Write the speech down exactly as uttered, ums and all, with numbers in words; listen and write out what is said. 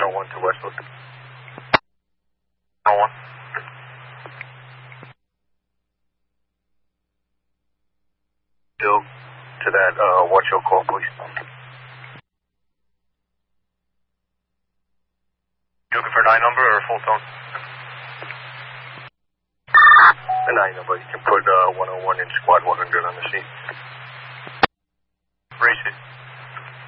oh one to Westwood. oh one. Still to that, uh, what's your call, please? You looking for a nine number or a full tone? A nine number. You can put uh, one oh one in squad one hundred on the sheet. Race it.